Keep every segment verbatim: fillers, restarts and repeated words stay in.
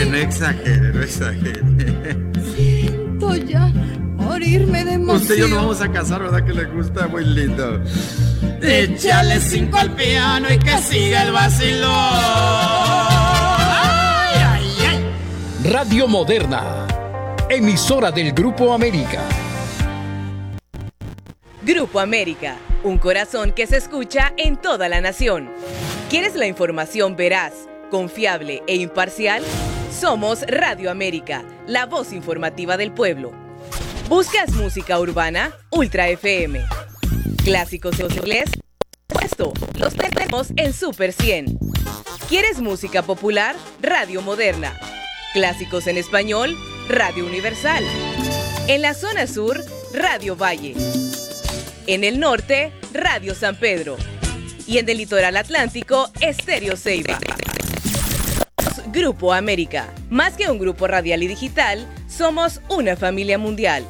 no exagere, no exagere. Siento ya morirme de emoción. Usted y yo nos vamos a casar, ¿verdad que le gusta? Muy lindo. Échale cinco al piano y que siga el vacilón. Ay, ay, ay. Radio Moderna, emisora del Grupo América. Grupo América, un corazón que se escucha en toda la nación. ¿Quieres la información veraz, confiable e imparcial? Somos Radio América, la voz informativa del pueblo. ¿Buscas música urbana? Ultra F M. ¿Clásicos en inglés? Esto, los tenemos en Super cien. ¿Quieres música popular? Radio Moderna. ¿Clásicos en español? Radio Universal. En la zona sur, Radio Valle. En el norte, Radio San Pedro. Y en el litoral atlántico, Estéreo Ceiba. Grupo América. Más que un grupo radial y digital, somos una familia mundial.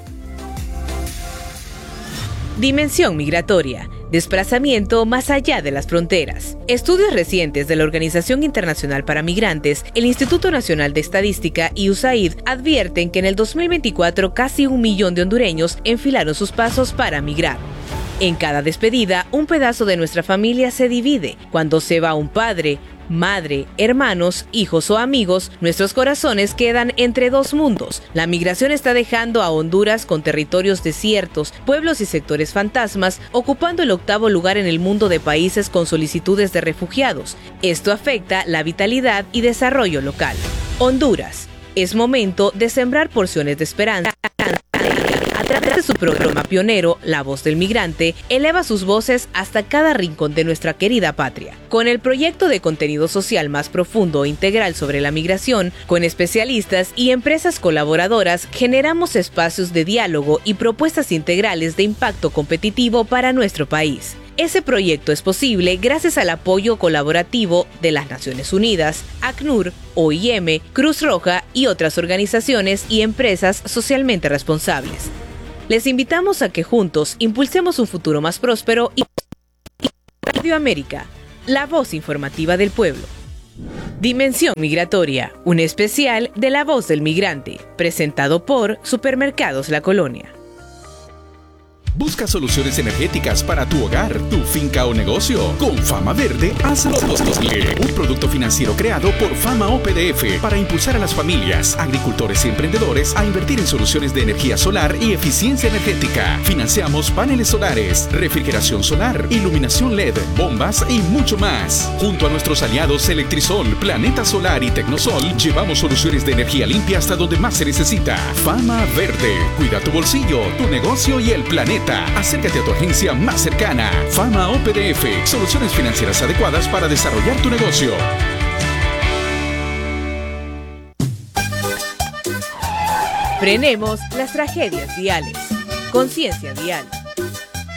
Dimensión migratoria. Desplazamiento más allá de las fronteras. Estudios recientes de la Organización Internacional para Migrantes, el Instituto Nacional de Estadística y U S A I D advierten que en el dos mil veinticuatro casi un millón de hondureños enfilaron sus pasos para migrar. En cada despedida, un pedazo de nuestra familia se divide. Cuando se va un padre, madre, hermanos, hijos o amigos, nuestros corazones quedan entre dos mundos. La migración está dejando a Honduras con territorios desiertos, pueblos y sectores fantasmas, ocupando el octavo lugar en el mundo de países con solicitudes de refugiados. Esto afecta la vitalidad y desarrollo local. Honduras. Es momento de sembrar porciones de esperanza. A través de su programa pionero, La Voz del Migrante, eleva sus voces hasta cada rincón de nuestra querida patria. Con el proyecto de contenido social más profundo e integral sobre la migración, con especialistas y empresas colaboradoras, generamos espacios de diálogo y propuestas integrales de impacto competitivo para nuestro país. Ese proyecto es posible gracias al apoyo colaborativo de las Naciones Unidas, ACNUR, O I M, Cruz Roja y otras organizaciones y empresas socialmente responsables. Les invitamos a que juntos impulsemos un futuro más próspero y Radio América, la voz informativa del pueblo. Dimensión migratoria, un especial de La Voz del Migrante, presentado por Supermercados La Colonia. Busca soluciones energéticas para tu hogar, tu finca o negocio. Con Fama Verde, hazlo posible. Un producto financiero creado por Fama O P D F para impulsar a las familias, agricultores y emprendedores a invertir en soluciones de energía solar y eficiencia energética. Financiamos paneles solares, refrigeración solar, iluminación L E D, bombas y mucho más. Junto a nuestros aliados Electrisol, Planeta Solar y Tecnosol, llevamos soluciones de energía limpia hasta donde más se necesita. Fama Verde. Cuida tu bolsillo, tu negocio y el planeta. Acércate a tu agencia más cercana. Fama O P D F. Soluciones financieras adecuadas para desarrollar tu negocio. Frenemos las tragedias viales. Conciencia vial.